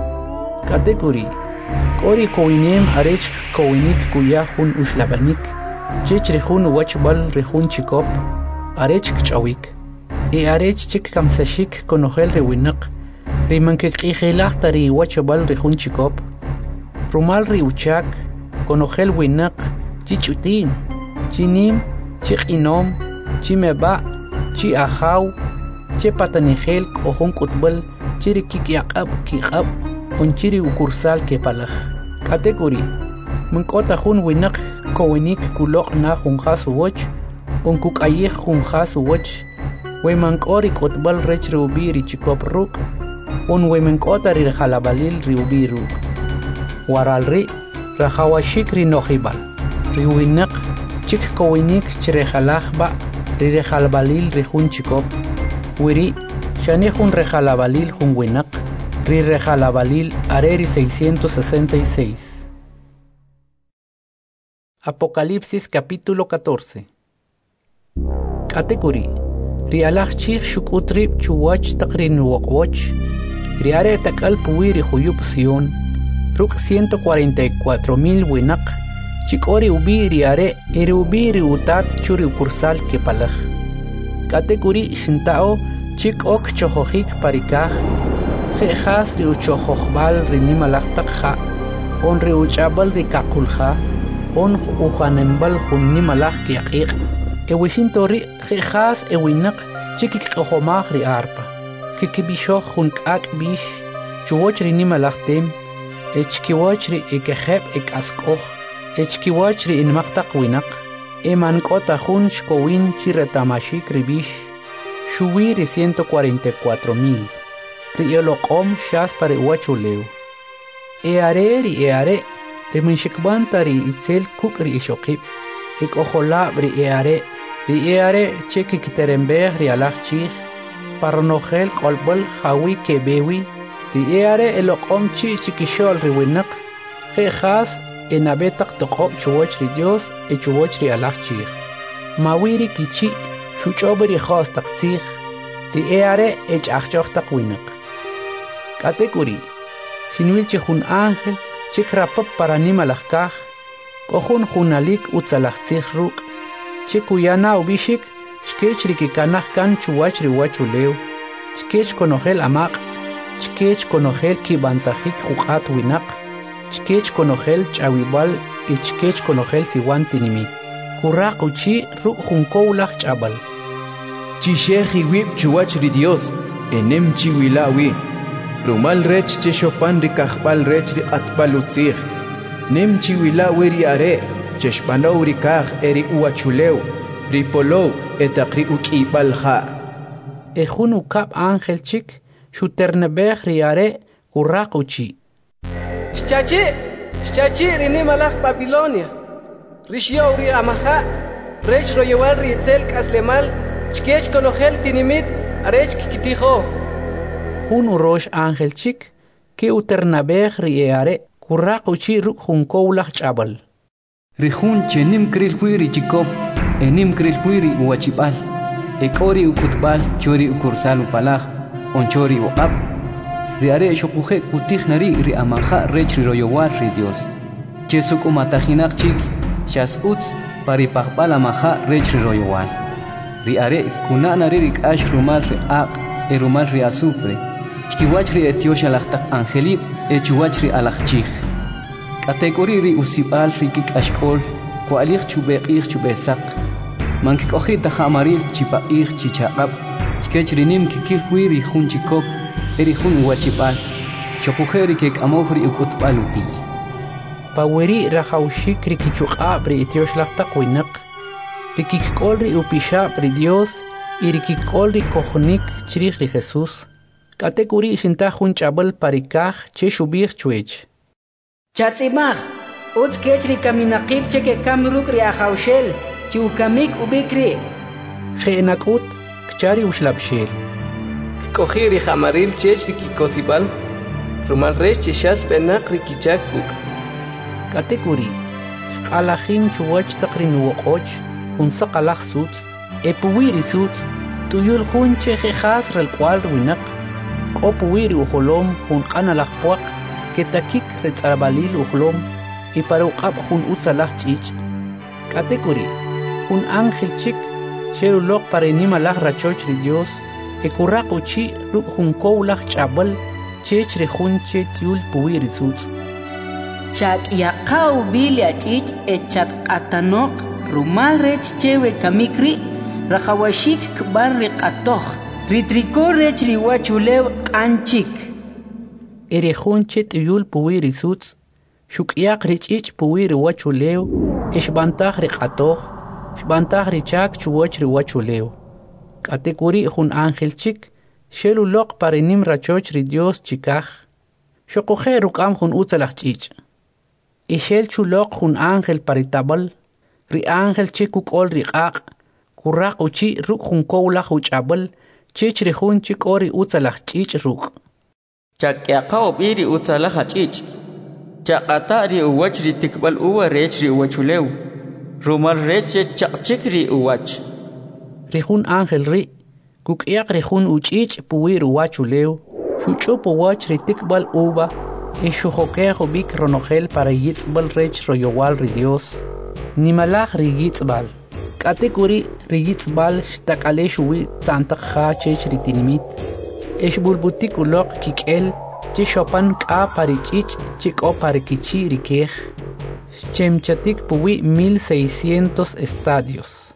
katekuri kori kowinem arech kowinik kuya hun ushlabanik chech rihun wachbal rihun chikop arech kchawik arech chik kamsashik konogel riwinaq rimankikihilaj tari wachbal rihun chikop rumal riuchak konogel winaq chichutin chinim chiqinom chimeba chi ajaw che patanigel kohon kutbal chirikikyaqab kiqab onchiri ukursal kepalaj katekuri munkota hun winaq kowinik kuloq na hun khas woch onkukayej hun khas woch wemankori kutbal rech rubi richikop ruk on wemenkota rirjalabalil riubi ruk waralri rajawashik rinojibal riwinaq chik kowinik chirejalajba rirjalabalil rihun chikop wiri shanejun rejalabalil jun winaq rirjalabalil areri 666. Apocalipsis capítulo 14. Katekuri rialaj chij shukutrib chuwach taqrin woqwoch riare takal puwiri huyub Sion ruk 144,000 winaq chikori ubi riare ubi riutat churi ukursal kepalaj katekuri shintao chik ok chohojik parikaj khas riuchohojbal rinimalajtaqja on riuchabal rikakulja on ujanembal junnimalaj kiaqiq ewishintori khas ewinaq chikik qhomaj ri arpa kikibishoj junkak bish chuwoch rinimalajtem echkiwoch ri ekejeb ekaskoj echkiwoch ri inmaqtaq winaq emankota jun shkowin chiretamashik ribish shuwi ri 144,000 ri eloqom shas pare wachulew eare riminshikbanta ri itzel kuk ri ishoqib ekojolab ri eare chekikiterembej ri alaj chij paranogel kolbol jawi kebewi ri eare eloqom chi chikishol ri winaq khas enabetaq toqob chuwoch ri Dios chuwoch ri alaj chij mawiri kichi shuchobri khos taqtzij ri eare achjojtaq winaq katekuri shinwil chijun ángel chikrapap para nimalajkaj kohun junalik utzalajtzij ruk chikuyana ubishik chkech rikikanaj kan chuwach ri wachulew chkech konogel amaq chkech konogel kibantajik juqat winaq chkech konogel ch'awibal chkech konogel siwantinimi kuraq uchi ruk junkowlaj ch'abal chishej iwib chuwach ri Dios enem chiwilawi rumal rech cheshopan rikajbal rech riqatbal utzij nem chiwilawi riare cheshpanow rikaj eri uwachulew ripolow etaqri uk'ibalja ejun ukab ángel chik shuternebej riare kuraq uchi Shchachi rini malaj Babilonia rishyow ri amaja rech royowal ritzel kaslemal chkech konogel tinimit arech kikitijo Hun urosh ángel chik que uternabej rieare kurraq uchi ruk junkoulach chabal Rihun chenim kril huiri chikop enim kril huiri uachibal ekori ukutbal chori ukursal upalaj onchori uqab riare shukuje kutihnari ri amaja rech royowal ri Dios chesuk umatajinaq chik shas uts paripaqbal amaja rech royowal riare kunanari rikash rumal ri aq erumal ri azufre chkiwach ri etiosha laqtaq angelib echuwach ri alajchij kategori ri usibal ri kikashkol kualij chubeqij chubesaq mankikoji tajamaril chipaij chichaqab chkech rinim kikil huiri jun chikop eri jun uachibal shokujeri kek amofri ukutbal upi Paweri rajaushik rikichuqab ri etiosh laqtaq winaq rikikol ri upishab ri Dios y rikikol ri kojonik chrij ri Jesús kategori shinta jun chabal parikaj che shubij chuech Chatzimaj, uts kechri kaminaqib cheke kamruk ri ajaushel, chi ukamik ubikri. Jeenakut, kchari ushlabshel. Koji ri jamaril chech ri kikosibal rumal rech cheshas penak ri kichak kuk Kategori, shqalajin chuwach taqrin woqoch, unsaqalaj suts, epuwiri suts, tuyul jun chejejas relqual winaq, kopuwiri ujolom jun qanalaj puaq, ketakik retzarabalil ujlom y para uqab jun utzalaj chich kategori jun ángel chik sherulok para inimalaj rachoch ri Dios e kurraq uchi ruk jun koulaj chabal chech ri jun che tiul puwiri suts Chak yaqaw bilia chich e chat qatanoq rumal rech chewe kamikri rajawashik kbar ri qatoj ritriko rech ri wachulew qanchik Erejun chet yul puwiri suts, shukyak richich puwiri wachulew, ishbantaj riqatoj, shbantaj richak chuwach ri wachulew. Kategori jun ángel chik, shelu loq parinim rachoch ri Dios chikaj, shokuje rukam jun utzalaj chich. Ishel chuloq jun ángel paritabal, ri ángel chik ukol riqaq, kurraq uchi ruk jun koulaj uchabal, chich ri jun chik ori utzalaj chich ruk. Chakyaqaw biri utzalaj chich chaqata ri uwach ri tikbal uwa rech ri uwachulew rumal rech chaqchik ri uwach Rihun ángel ri kukyaq rihun uchich puwir uwachulew shuchup uwach ri tikbal uba e shujokejo bik ronogel para yitzbal rech royowal ri Dios nimalaj ri yitzbal kategori ri yitzbal shtakale shuwi tzantaq ja chech ri tinimit Eshbulbutik ulok kikel, che shopan ka parichich, chiko parikichi rikej, chemchatik puwi 1600 estadios.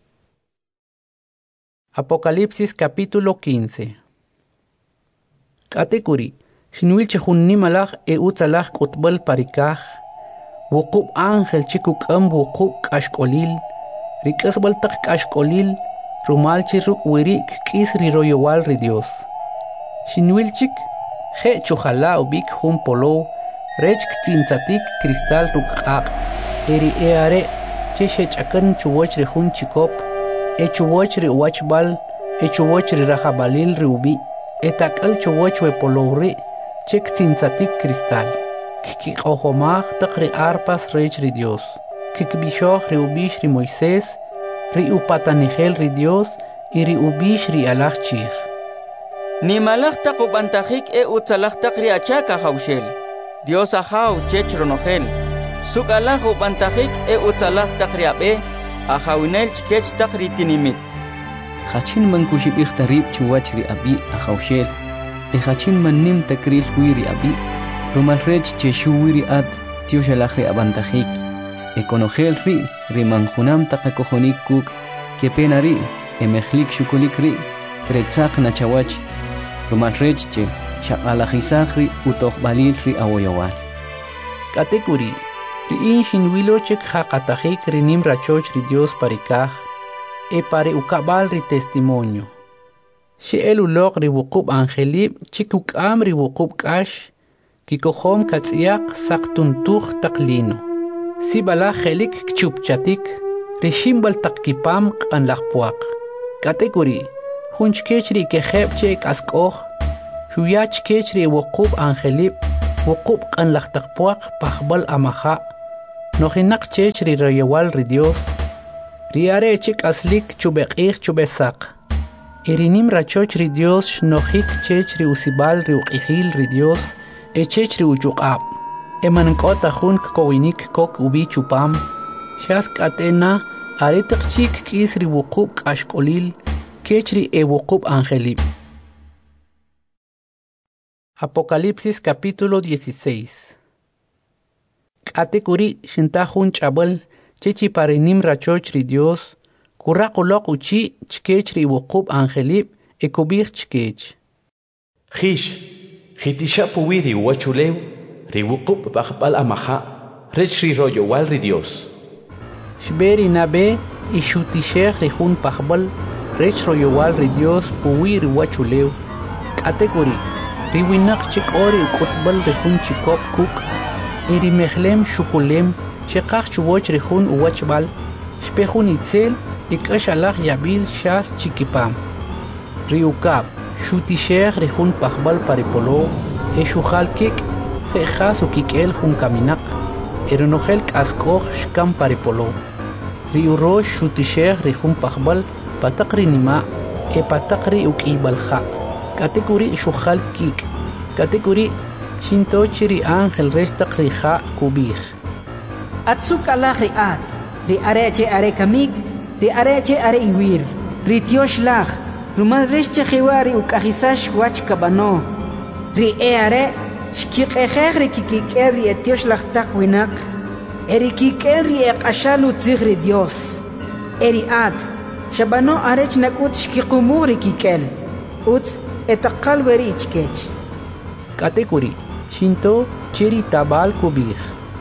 Apocalipsis capítulo 15. Kategori, shinwil chehunni malach e utzalach kutbal parikaj, wukub ángel chikuk wukub kashkolil, rikasbal tak kashkolil, rumal chiruk wirik kis riroyowal ri Dios. Shinwilchik, je chujala ubik jun polo, rech ktintzatik cristal rukaq, eri eare, che shechakan chuwach ri jun chikop, e chuwach ri uachbal, e chuwach ri rajabalil ri ubi, e takal chuwach we polo ri, che ktintzatik cristal. Kikijomaj tak ri arpas rech ri Dios, kikbishoj ri ubish ri Moisés, ri upatanijel ri Dios, y ri ubish ri alaj chij. Ni malaj taqubantajik e utzalaj taqri achaka haushel. Dios ahaw chech ronogel. Suk alaj ubantajik e utzalaj taqri abe, ahawinel chkech taqri tinimit. Hachin man kushibih tarib chuwach ri abi ahawshel. E hachin man nim takril huiri abi. Rumal rech che shuwiri ad tioshalaj ri abantajik. E konogel ri manjunam taqakojonik kuk. Ke penari e mehlik shukulik ri. Kretzaq nachawach. Rumal rechche, shaqalajisajri utojbalil ri awoyowal. Kategori, ri inshin wilochek haqatajik rinim rachoch ri Dios parikaj, e pare ukabal ri testimonio. She elulok ri wukub angelib, chikukam ri wukub kash, kikohom katziak saktuntuj taklino. Si balaj helik kchupchatik, Rishimbal takkipam an lakpuak. Kategori. Hunch kechri ke khepche kaskoh. Huyach kechri wukub angelip. Wukub an laktakpuak pahbal amaha. Nohinak chechri royewal ridios. Riare chik aslik chubekich chubesak. Irinim rachoch ridios nohik chechri usibal riukihil ridios. Echechri uchuqab. Emankota hun kowinik kok ubi chupam. Shask atena aretak chik kisri wukub kashkolil. Kechri wukub angelip. Apocalipsis capítulo 16. Katekuri shintahun chabal chechi parinim rachochri Dios. Kurakulok uchi chkechri wukub angelip ekubir chkech. Hish, hitisha puwiri wachuleu, riwukub bakbal amaha, rechri royo walri Dios. Shberi nabe ishutishech rihun pahbal, rech royo walri Dios puwiri wachuleu. Katekuri, riwinak chik ori ukutbal rihun chikop kuk, iri mechlem shukulem, shekach chuwoch rihun uwachbal, shpehun itzel, ikash alach yabil shas chikipam. Riukab, shutishech rihun pahbal paripolo, eshuchal kik, jechas ukikel hun kaminak, eronochel kaskoch shkam paripolo. Riurosh shutishech rihun pahbal, patakri nima, patakri ukibalcha. Kategori shuchal kik. Kategori shinto chiri angel restak riha kubich. Atsuk alach riat, ri areche are kamik, ri areche are iwir, ri tiosh lach, rumal resche khiwari ukahisash wach kabano, ri are shkikechech ri kikiker ri etiosh lach tak winak, eri kiker ri ekashalu tzigri Dios, eri at, shabano arech nakut shkikumur ri kikel, uts etakal weri ichkech. Kategori shinto chiri tabal kubich.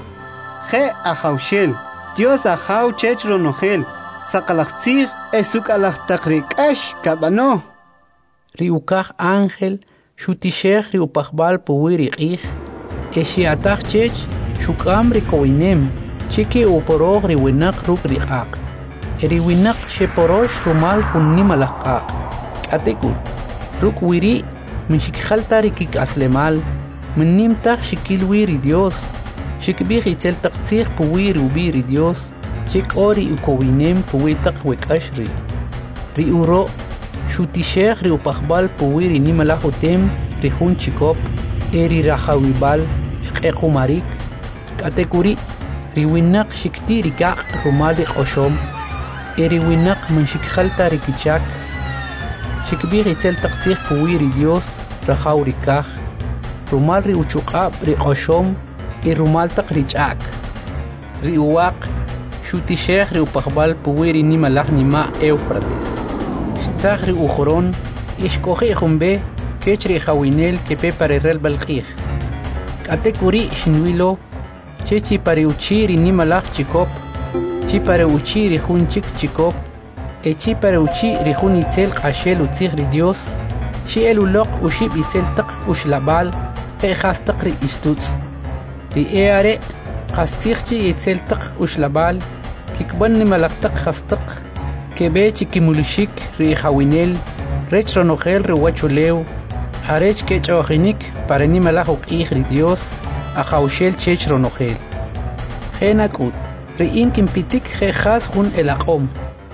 Je ahaushel, Dios ahau chechro nogel, sakalachtzig esukalach takrikash kabano. Riukach ángel, shutishech riupachbal puwiri ich, eshiatach chech, shukam rikowinem, chiki uporoch riwinak ruk riak. Eriwinak sheporosh rumal hunnim alakak. Kategori ruk wiri, minshikhalta rikik aslemal, minnimtach shikil wiri Dios. Shikbich itzel taktzich puwiri ubiri Dios, chik ori ukowinem puwitak wekashri. Riuro, shutishech riupachbal puwiri nimalahotem, rihun chikop, eri rahawibal, shkekumarik. Kategori, riwinak shikti rikak rumalik oshom, eri winak minshikhalta rikichak. Shikbich itzel taktzich puwiri Dios, rahaw rikach, rumal riuchukab rikoshom, rumal tak richak. Riuwak, shutishech riupachbal puwiri nimalach nima Eufrates. Shtzach riuchoron, ishkoche jumbe, kech rihawinel kepe parerel balkich. Katekuri shinwilo, chechi pareuchi nimalach chikop, chi pareuchi rihun chik chikop, echi pareuchi rihun itzel kashel utzich ri Dios, shi elulok ushib itzel tak ushlabal, echas tak ri istutz. Ri eare, qastichchi itzel tak ushlabal, kikban nimalaktak khastak, kebe chikimulushik ri hawinel, rech ronochel ri wachuleu, arech kech ojinik para nimalach ukich ri Dios, ahaushel chech ronochel. Genakut, ri inkim pitik jechas hun elakom.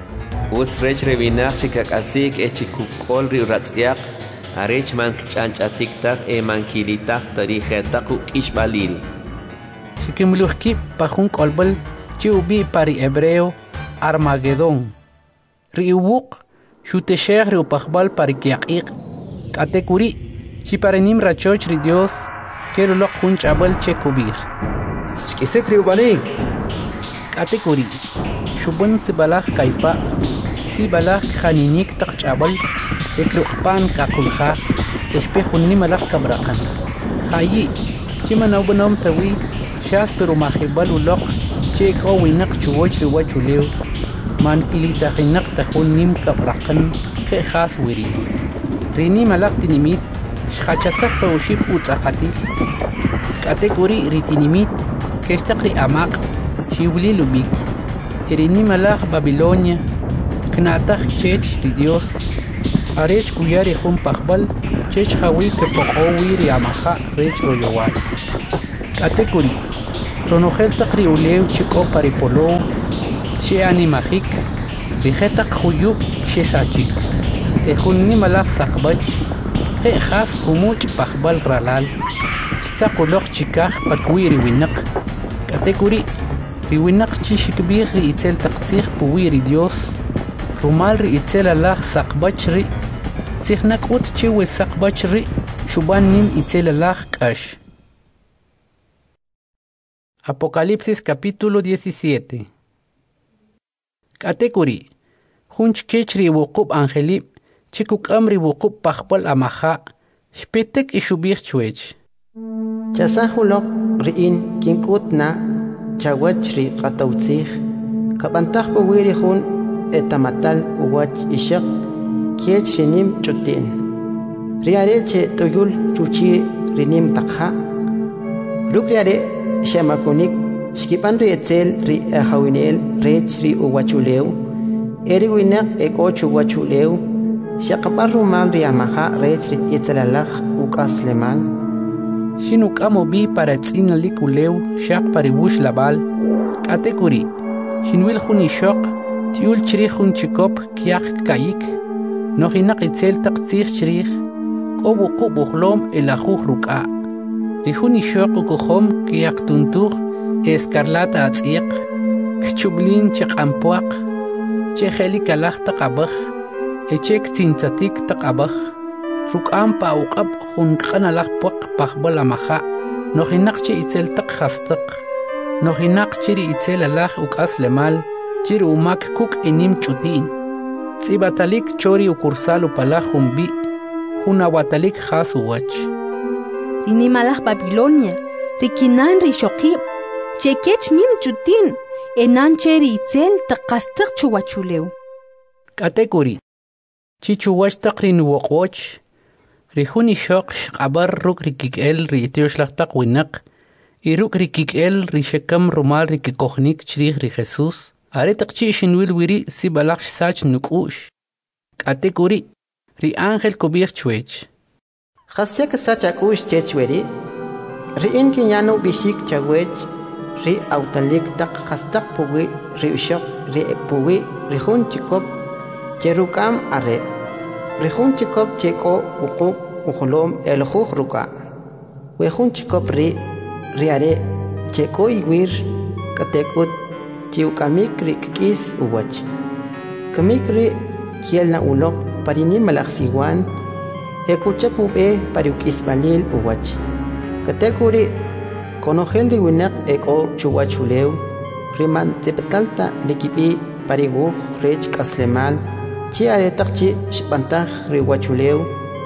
Uts rech revinach chikakasik echikukol ri ratzyak, arech man kchanchatiktak mankilitak tarijetak ukishbalil. Shikimuluhki pahun kolbal chiubi pari hebreo Armagedón. Riubuk shuteshech riupachbal pari kiakik. Katekuri chiparenim rachoch ri Dios kerulok hun chabal chekubir. Shkisek riubaling. Katekuri shubun sibalach kaipa sibalach khaninik tak chabal ekrukpan kakulha espehun nimalach kabrakan. Khayi chimanaw banom tawi shas pero mahibal ulok cheko winak chuwoch ri wachuleu man ilitahinak tahun nim kabrakan khas wiri rini malak tinimit shkhachatak pa ushib utzaqatif kategori ritinimit kestakri amak shiwli lubik Erinimalaj Babilonia, Knataj Chech ri Dios, Arech Kuyari Jun Pajbal, Chech Hawi que Pojowi Riamaja Rech Royowal. Katekuri, Ronogel Takri Uleu Chico Paripolo, She Animajik, Rijeta Huyub She Sachik, Ejunimalaj Sakbach, He Has Humuch Pajbal Ralal, Stakulok Chikaj Pakwiri Winak, Katekuri, Riwinak Chishikbir ri itzel taqtzih puwiri Dios, Rumal ri itzel Allah Sakbachri, Tzihnak ut chiwe Sakbachri, Shuban nim itzel Allah Kash. Apocalipsis capítulo 17. Katekuri, Hunch Kechri Wukub Angelib, Chikuk Amri Wukub Pachbal Amaha, Shpetek Ishubir Chwech. Chasahulok Riin Kinkut na Chawachri Katautzih, Kabantak Puwiri Hun etamatal Uwach Ishak, Kiech Rinim Chutin. Riareche Toyul Ruchi Rinim Takha, Rukriare Shamakunik, Skipan Rietzel Ri Ahawinel, Rech Ri Uwachuleu, Eriwinak Ekochu Wachuleu, Shakaparumal Riamaha, Rech Ri Itzalalach Ukasleman. Shinuk amo bi para tzina likuleu, shak paribush labal, katekuri, shinwil juni shok, tiul chrich hun chikop, kiak kayik, nohinak itzel taktzir chrich, kobu kubuhlom el ajuj ruka, rihuni shok ukuhom kiak tuntur, escarlata atziek, kchublin chek ampuak, chehelik alach takabach, echek tzintatik takabach, Rukam pa uqab hun qanalaq puq paqbal amaha nohinaqchi itzel taq khastaq nohinaqchi itzel alaq uqas lemal chir umak kuk enim chutin tsibatalik chori ukursal upala humbi hunawatalik khas uwach Rinimalaj Babilonia rikinan rishoqib chekech nim chutin enan cheri itzel taqastaq chuwachuleu Katekuri chichuwach taqrin woqwoch Rihuni shok shqabar ruk rikikel riitioshlataq winak y ruk rikikel rishekam rumal rikikohnik chrih ri Jesús are taqchi shinwil wiri sibalaq sach nukush Katekuri ri ángel kubir chwech Khasyak sach akush chechweri ri inkinyano bishik chawech ri autalik taq khastaq puwi ri ushok ri puwi ri hun chikop cherukam are Rihun chikop cheko ukub uholom el juj ruka. Wehun chikop riare cheko iwir katekut chiukamik rikis uwach. Kamikri kiel na ulok parini malaksiwan ekuchapube pariukis balil uwach. Katekuri konogel riwinak eko chuwachuleu riman tepetalta rikipi pariguj rech kaslemal Chi aretakchi shpantach riwachuleu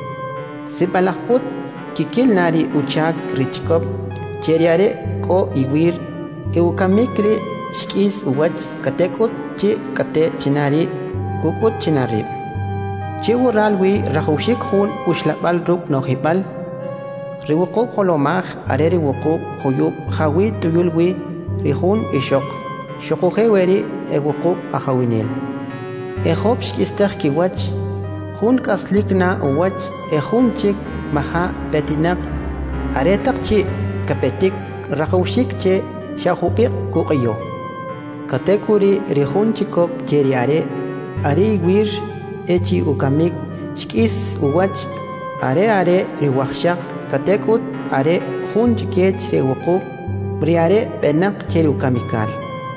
Sipalakut kikil nari uchak richkop Cheriare ko iwir Eukamikri shkis uwach katekut chi kate chinari kukut chinarib Chi uralwi rahushik hun ushlapal ruk nohipal Riwukuk holomach are riwukuk huyub hawi tuyulwi rihun ishok Shokujeweri ewukuk ahawinil Ejob shkistaj kiwach, hun kaslikna uwach, hun chik maha petinak, aretak chi kapetik rahushik che shahupik kuqiyo. Katekuri rihun chikop cheriare, ari wir echi ukamik shkis uwach, are riwachshak, katekut are hun chikech rewuku, briare penak cheri ukamikal.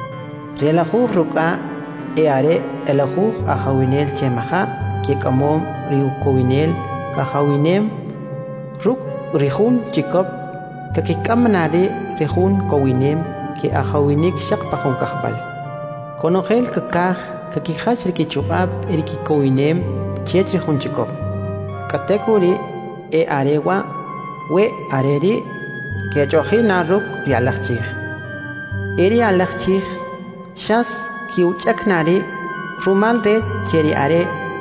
Relahu ruka Eare el ajuj ahawinel chemaha que kamom riukowinel kahawinem ruk rihun chikop kakikamnade rihun kowinem que ahawinik shak pahun kahbal konogel kakaj kakihach rikichukab erikikowinem chet rihun chikop katekuri arewa we areri que chohina ruk rialachchig eri alachchig shas Kiuchaknari rumal de cheri are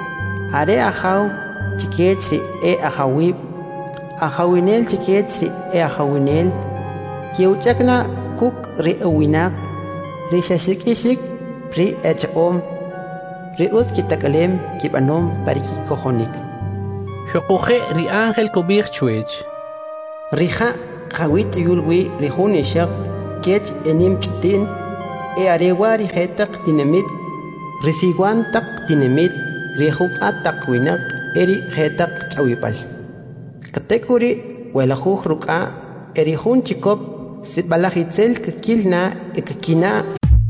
ahaw chikechri ahawib ahawinel chikechri ahawinel kiuchakna kuk ri winak ri shashikishik ri echaom ri us kitakalem kibanom pariki kohonik Xoquje ri ángel kubij chuech. Rija Hawit yulwi rihuni shaq kech enim chutin arewa rihetak dinamit risiguan tak dinamit rihuk atak winak eri hetak chawipal katekuri welajuj ruka erihun chikop sitbalajitzel kakilna ekakina.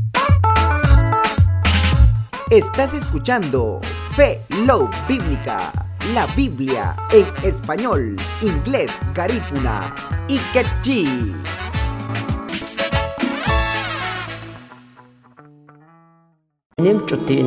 Estás escuchando Fe Love Bíblica, la Biblia en español, inglés, garífuna y quechí. Enim chutin